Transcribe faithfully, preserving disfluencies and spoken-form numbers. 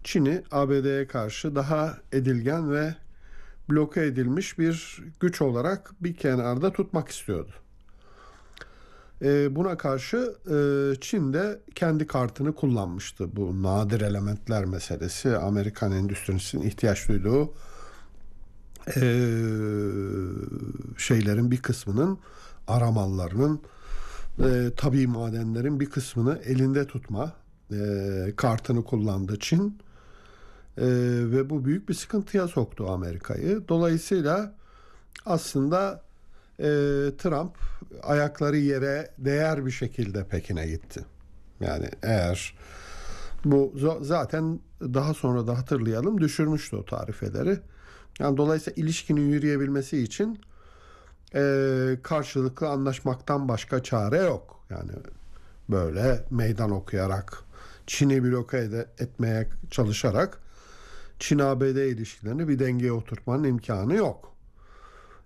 Çin'i A B D'ye karşı daha edilgen ve bloke edilmiş bir güç olarak bir kenarda tutmak istiyordu. E, buna karşı e, Çin de kendi kartını kullanmıştı. Bu nadir elementler meselesi, Amerikan endüstrisinin ihtiyaç duyduğu e, şeylerin bir kısmının, aramallarının, e, tabii madenlerin bir kısmını elinde tutma e, kartını kullandı Çin. E, ve bu büyük bir sıkıntıya soktu Amerika'yı. Dolayısıyla aslında e, Trump ayakları yere değer bir şekilde Pekin'e gitti. Yani eğer bu zaten daha sonra da hatırlayalım düşürmüştü o tarifeleri. Yani dolayısıyla ilişkinin yürüyebilmesi için e, karşılıklı anlaşmaktan başka çare yok. Yani böyle meydan okuyarak, Çin'i bloke ede- etmeye çalışarak Çin-A B D ilişkilerini bir dengeye oturtmanın imkanı yok.